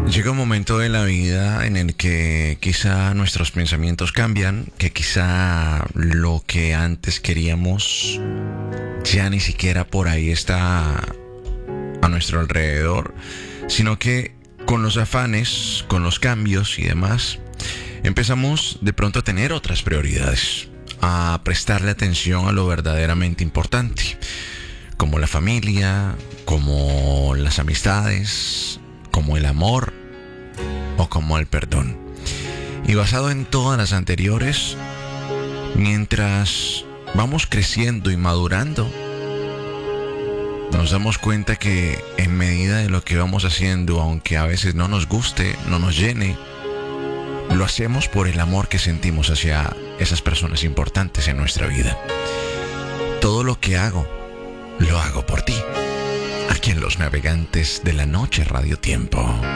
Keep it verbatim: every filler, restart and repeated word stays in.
Llega un momento de la vida en el que quizá nuestros pensamientos cambian, que quizá lo que antes queríamos ya ni siquiera por ahí está a nuestro alrededor, sino que con los afanes, con los cambios y demás, empezamos de pronto a tener otras prioridades, a prestarle atención a lo verdaderamente importante, como la familia, como las amistades, como el amor o como el perdón. Y basado en todas las anteriores, mientras vamos creciendo y madurando, nos damos cuenta que en medida de lo que vamos haciendo, aunque a veces no nos guste, no nos llene, lo hacemos por el amor que sentimos hacia esas personas importantes en nuestra vida. Todo lo que hago, lo hago por ti. Aquí en Los Navegantes de la Noche Radio Tiempo.